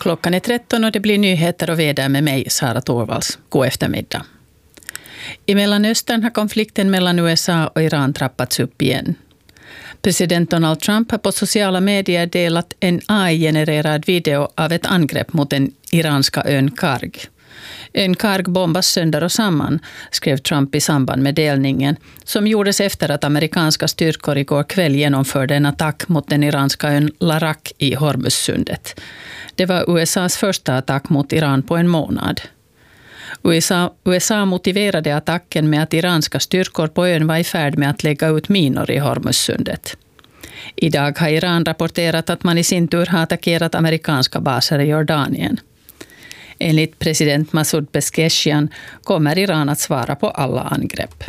Klockan är 13 och det blir nyheter och väder med mig, Sara Torvalds. God eftermiddag. I Mellanöstern har konflikten mellan USA och Iran trappats upp igen. President Donald Trump har på sociala medier delat en AI-genererad video av ett angrepp mot den iranska ön Karg. Ön Karg bombas sönder och samman, skrev Trump i samband med delningen, som gjordes efter att amerikanska styrkor igår kväll genomförde en attack mot den iranska ön Larak i Hormuzsundet. Det var USAs första attack mot Iran på en månad. USA motiverade attacken med att iranska styrkor på ön var i färd med att lägga ut minor i Hormuzsundet. Idag har Iran rapporterat att man i sin tur har attackerat amerikanska baser i Jordanien. Enligt president Masoud Pezeshkian kommer Iran att svara på alla angrepp.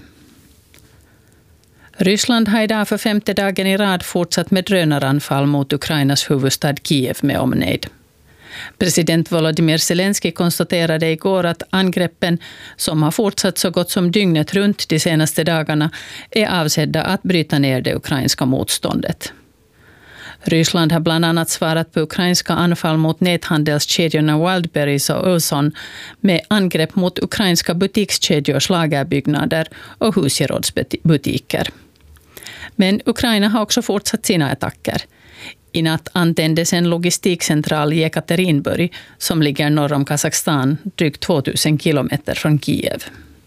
Ryssland har idag för 5:e dagen i rad fortsatt med drönaranfall mot Ukrainas huvudstad Kiev med omnejd. President Volodymyr Zelensky konstaterade igår att angreppen, som har fortsatt så gott som dygnet runt de senaste dagarna, är avsedda att bryta ner det ukrainska motståndet. Ryssland har bland annat svarat på ukrainska anfall mot näthandelskedjorna Wildberries och Ozon med angrepp mot ukrainska butikskedjors lagerbyggnader och husgerådsbutiker. Men Ukraina har också fortsatt sina attacker. I natt antändes en logistikcentral i Ekaterinburg som ligger norr om Kazakstan, drygt 2000 kilometer från Kiev.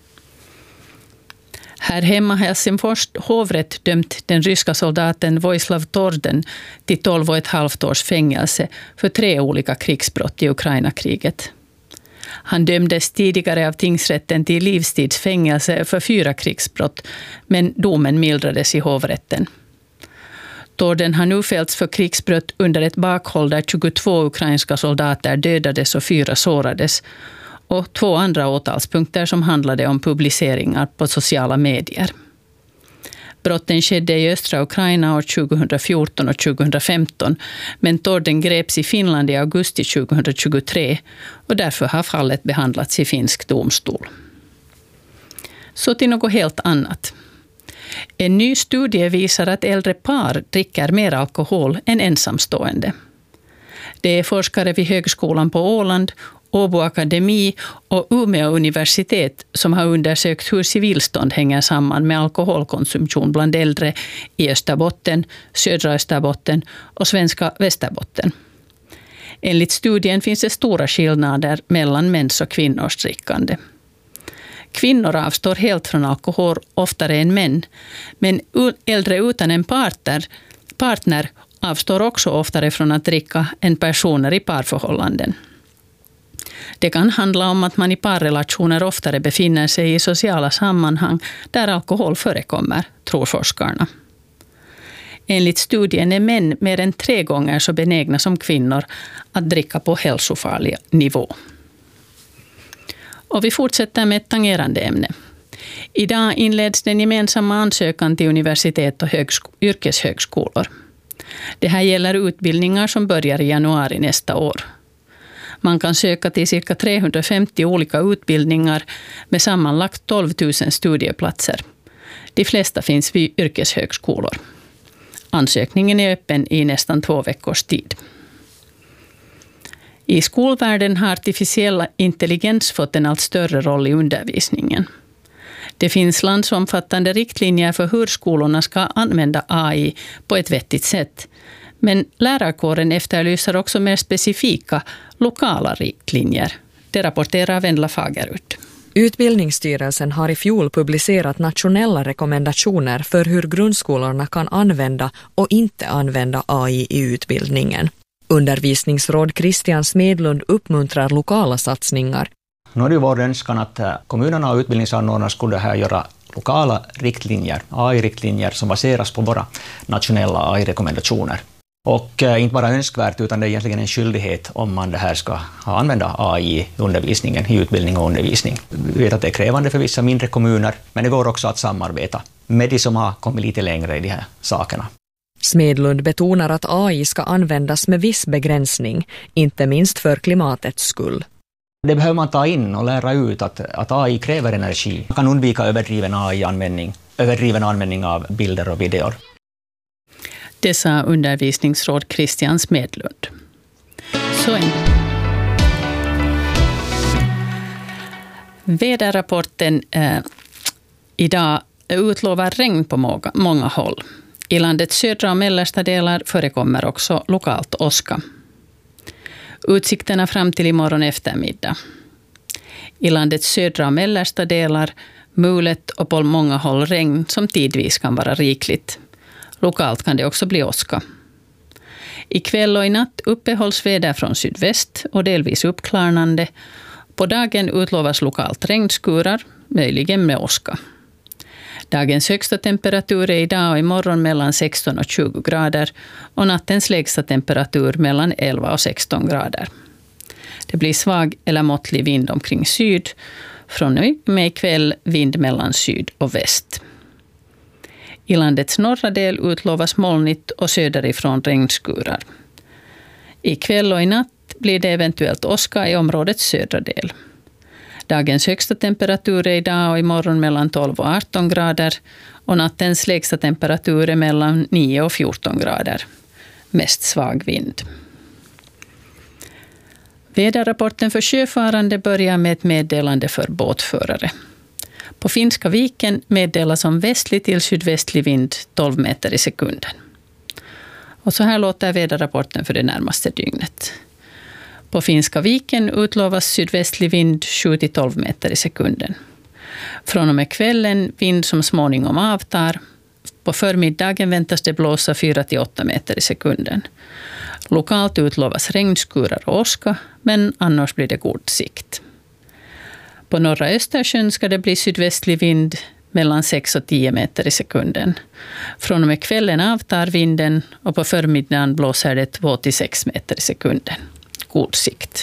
Här hemma har Helsingfors hovrätt dömt den ryska soldaten Vojislav Torden till 12,5 års fängelse för 3 olika krigsbrott i Ukraina-kriget. Han dömdes tidigare av tingsrätten till livstidsfängelse för 4 krigsbrott, men domen mildrades i hovrätten. Torden har nu fällts för krigsbrott under ett bakhåll där 22 ukrainska soldater dödades och 4 sårades, och 2 andra åtalspunkter som handlade om publiceringar på sociala medier. Brotten skedde i östra Ukraina år 2014 och 2015, men Torden greps i Finland i augusti 2023 och därför har fallet behandlats i finsk domstol. Så till något helt annat. En ny studie visar att äldre par dricker mer alkohol än ensamstående. Det är forskare vid Högskolan på Åland, Åbo Akademi och Umeå universitet som har undersökt hur civilstånd hänger samman med alkoholkonsumtion bland äldre i Österbotten, södra Österbotten och svenska Västerbotten. Enligt studien finns det stora skillnader mellan mäns och kvinnors drickande. Kvinnor avstår helt från alkohol oftare än män, men äldre utan en partner avstår också oftare från att dricka än personer i parförhållanden. Det kan handla om att man i parrelationer oftare befinner sig i sociala sammanhang där alkohol förekommer, tror forskarna. Enligt studien är män mer än 3 gånger så benägna som kvinnor att dricka på hälsofarlig nivå. Och vi fortsätter med ett tangerande ämne. Idag inleds den gemensamma ansökan till universitet och yrkeshögskolor. Det här gäller utbildningar som börjar i januari nästa år. Man kan söka till cirka 350 olika utbildningar med sammanlagt 12 000 studieplatser. De flesta finns vid yrkeshögskolor. Ansökningen är öppen i nästan 2 veckors tid. I skolvärlden har artificiell intelligens fått en allt större roll i undervisningen. Det finns landsomfattande riktlinjer för hur skolorna ska använda AI på ett vettigt sätt. Men lärarkåren efterlyser också mer specifika, lokala riktlinjer. Det rapporterar Vendla Fagerud. Utbildningsstyrelsen har i fjol publicerat nationella rekommendationer för hur grundskolorna kan använda och inte använda AI i utbildningen. Undervisningsråd Christian Smedlund uppmuntrar lokala satsningar. Nu är det vår önskan att kommunerna och utbildningsanordnare skulle här göra lokala riktlinjer, AI-riktlinjer som baseras på våra nationella AI-rekommendationer. Och inte bara önskvärt utan det är egentligen en skyldighet om man det här ska använda AI i undervisningen, i utbildning och undervisning. Vi vet att det är krävande för vissa mindre kommuner, men det går också att samarbeta med de som har kommit lite längre i de här sakerna. Smedlund betonar att AI ska användas med viss begränsning, inte minst för klimatets skull. Det behöver man ta in och lära ut att AI kräver energi. Man kan undvika överdriven användning av bilder och videor. Det sa undervisningsråd Christian Smedlund. Så Väderrapporten idag utlovar regn på många håll. I landets södra och mellersta delar förekommer också lokalt åska. Utsikterna fram till imorgon eftermiddag. I landets södra och mellersta delar mulet och på många håll regn som tidvis kan vara rikligt. Lokalt kan det också bli åska. Ikväll och i natt uppehålls väder från sydväst och delvis uppklarnande. På dagen utlovas lokalt regnskurar, möjligen med åska. Dagens högsta temperatur är idag och imorgon mellan 16 och 20 grader och nattens lägsta temperatur mellan 11 och 16 grader. Det blir svag eller måttlig vind omkring syd, från och med ikväll vind mellan syd och väst. I landets norra del utlovas molnigt och söderifrån regnskurar. Ikväll och i natt blir det eventuellt åska i områdets södra del. Dagens högsta temperatur är idag och imorgon mellan 12 och 18 grader och nattens lägsta temperatur är mellan 9 och 14 grader. Mest svag vind. Väderrapporten för sjöfarande börjar med ett meddelande för båtförare. På Finska viken meddelas om västlig till sydvästlig vind 12 meter i sekunden. Och så här låter väderrapporten för det närmaste dygnet. På Finska viken utlovas sydvästlig vind 7-12 meter i sekunden. Från och med kvällen vind som småningom avtar. På förmiddagen väntas det blåsa 4-8 meter i sekunden. Lokalt utlovas regnskurar och åska, men annars blir det god sikt. På norra Östersjön ska det bli sydvästlig vind mellan 6 och 10 meter i sekunden. Från och med kvällen avtar vinden och på förmiddagen blåser det 2-6 meter i sekunden. God sikt.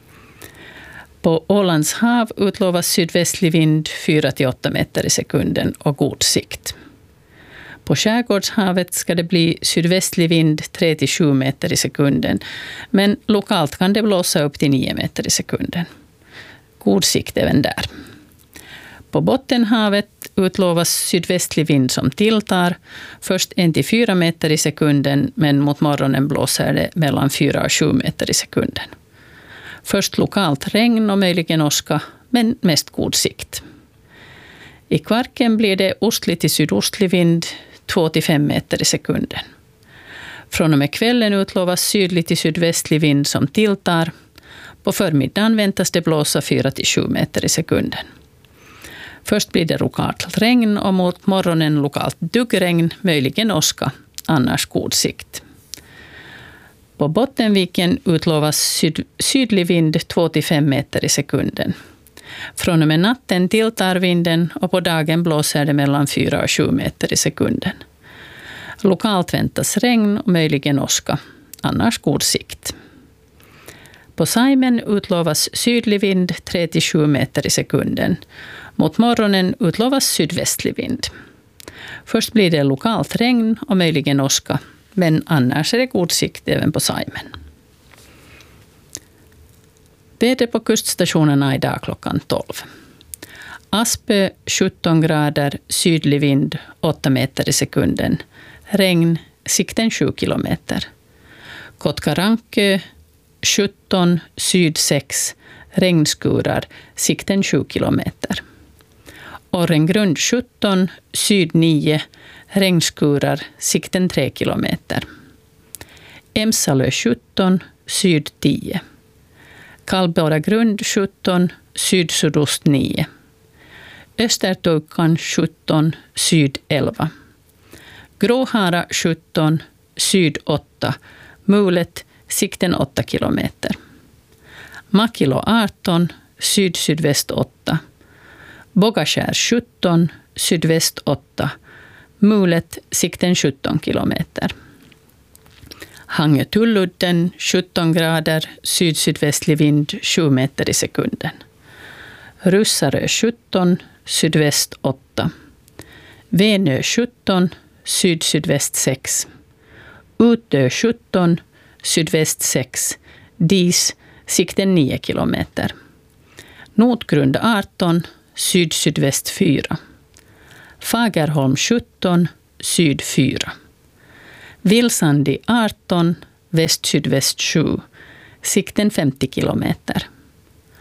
På Ålands hav utlovas sydvästlig vind 4-8 meter i sekunden och god sikt. På Skärgårdshavet ska det bli sydvästlig vind 3-7 meter i sekunden, men lokalt kan det blåsa upp till 9 meter i sekunden. God sikt även där. På Bottenhavet utlovas sydvästlig vind som tilltar, först 1-4 meter i sekunden, men mot morgonen blåser det mellan 4 och 7 meter i sekunden. Först lokalt regn och möjligen åska, men mest god sikt. I Kvarken blir det ostlig till sydostlig vind 2-5 meter i sekunden. Från och med kvällen utlovas sydlig till sydvästlig vind som tilltar. På förmiddagen väntas det blåsa 4-7 meter i sekunden. Först blir det lokalt regn och mot morgonen lokalt duggregn, möjligen åska, annars god sikt. På Bottenviken utlovas sydlig vind 2-5 meter i sekunden. Från och med natten tilltar vinden och på dagen blåser det mellan 4 och 7 meter i sekunden. Lokalt väntas regn och möjligen åska, annars god sikt. På Saimen utlovas sydlig vind 3-7 meter i sekunden. Mot morgonen utlovas sydvästlig vind. Först blir det lokalt regn och möjligen åska, men annars är det god sikt även på Saimen. Väder på kuststationerna idag klockan 12. Aspö 17 grader, sydlig vind 8 meter i sekunden. Regn, sikten 7 kilometer. Kotkaranke 17, syd 6, regnskurar, sikten 7 kilometer. Orrengrund 17, syd 9, regnskurar, sikten 3 kilometer. Emsalö 17, syd 10. Kallbordagrund 17, syd-sydost 9. Östertukan 17, syd 11. Gråhara 17, syd 8. Mulet, sikten 8 kilometer. Makilo 18, syd-sydväst 8. Bogaskär 17, sydväst 8. Mulet, sikten 17 kilometer. Hangö-Tulludden 17 grader, syd-sydvästlig vind 7 meter i sekunden. Russarö 17, sydväst 8. Venö 17, syd-sydväst 6. Utö 17, sydväst 6. Dis, sikten 9 kilometer. Notgrund 18, syd-sydväst 4. Fagerholm 17, syd 4. Vilsandi 18, väst-sydväst 7. Sikten 50 kilometer.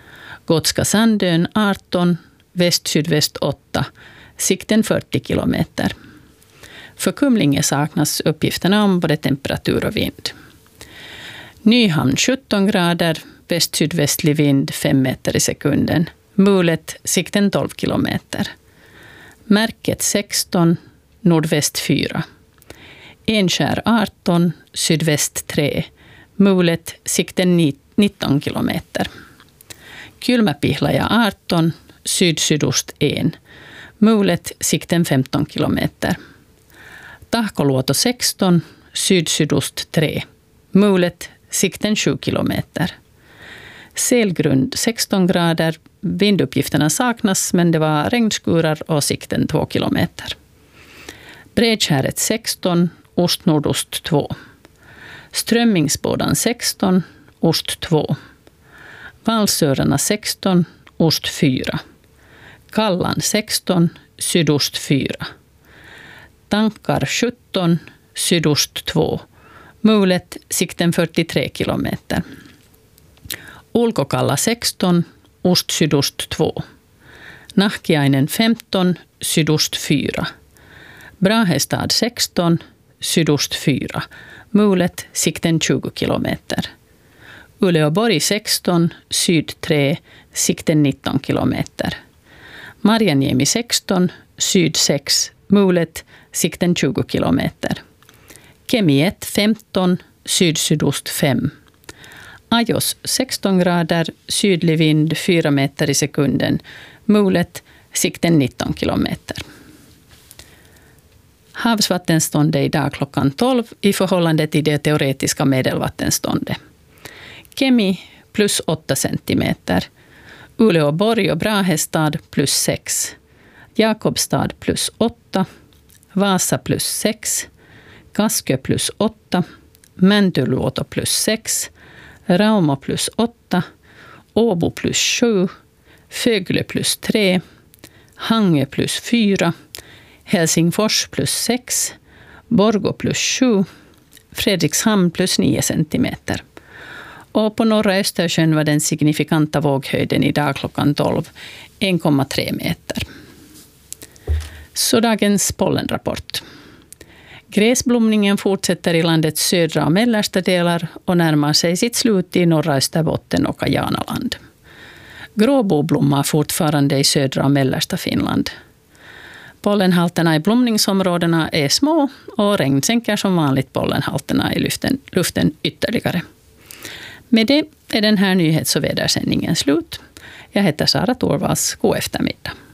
Gotska Sandön 18, väst-sydväst 8, sikten 40 kilometer. För Kumlinge saknas uppgifterna om både temperatur och vind. Nyhamn 17 grader, väst-sydvästlig vind 5 meter i sekunden. Mulet, sikten 12 kilometer. Märket 16, nordväst 4. Enskär 18, sydväst 3. Mulet, sikten 19 kilometer. Kylmäpihlaja 18, syd-sydost 1. Mulet, sikten 15 kilometer. Tahkoluoto 16, syd-sydost 3. Mulet, sikten 7 kilometer. Selgrund 16 grader, vinduppgifterna saknas men det var regnskurar och sikten 2 kilometer. Bredskäret 16, ost-nordost 2. Strömmingsbådan 16, ost 2. Valsörarna 16, ost 4. Kallan 16, sydost 4. Tankar 17, sydost 2. Mulet, sikten 43 kilometer. Ulkokalla 16, ost-sydost 2. Nahkiainen 15, sydost 4. Brahestad 16, sydost 4. Mulet, sikten 20 kilometer. Uleåborg 16, syd 3, sikten 19 kilometer. Marjaniemi 16, syd 6, mulet, sikten 20 kilometer. Kemi 1, 15, syd-sydost 5. Ajos 16 grader, sydlig vind 4 meter i sekunden. Mulet, sikten 19 kilometer. Havsvattenståndet idag klockan 12 i förhållande till det teoretiska medelvattenståndet. Kemi plus 8 centimeter. Uleåborg och Brahestad plus 6. Jakobstad plus 8. Vasa plus 6. Kaskö plus 8. Mäntyluoto plus 6. Raumo plus 8. Åbo plus 7. Fögle plus 3. Hangö plus 4. Helsingfors plus 6. Borgå plus 7. Fredrikshamn plus 9 centimeter. Och på norra Östersjön var den signifikanta våghöjden idag klockan 12 1,3 meter. Så dagens pollenrapport. Gräsblomningen fortsätter i landets södra och mellersta delar och närmar sig sitt slut i norra Österbotten och Kajanaland. Gråbo blommar fortfarande i södra och mellersta Finland. Pollenhalterna i blomningsområdena är små och regn sänker som vanligt pollenhalterna i luften ytterligare. Med det är den här nyhets- och vädersändningen slut. Jag heter Sara Torvalds. God eftermiddag.